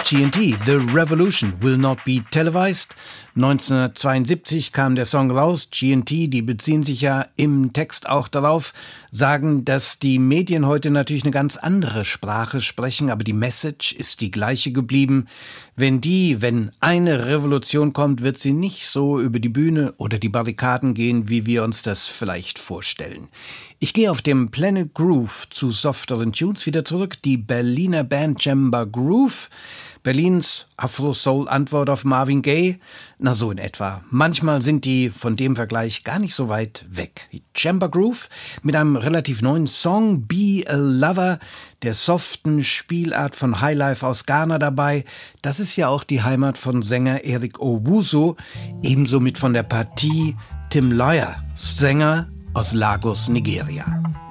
TNT, The Revolution Will Not Be Televised. 1972 kam der Song raus. TNT, die beziehen sich ja im Text auch darauf, sagen, dass die Medien heute natürlich eine ganz andere Sprache sprechen, aber die Message ist die gleiche geblieben. Wenn eine Revolution kommt, wird sie nicht so über die Bühne oder die Barrikaden gehen, wie wir uns das vielleicht vorstellen. Ich gehe auf dem Planet Groove zu softeren Tunes wieder zurück. Die Berliner Band Jamba Groove, Berlins Afro-Soul-Antwort auf Marvin Gaye, na so in etwa. Manchmal sind die von dem Vergleich gar nicht so weit weg. Jamba Groove mit einem relativ neuen Song, Be a Lover, der soften Spielart von Highlife aus Ghana dabei. Das ist ja auch die Heimat von Sänger Eric Owusu, ebenso mit von der Partie Tim Lawyer, Sänger aus Lagos, Nigeria.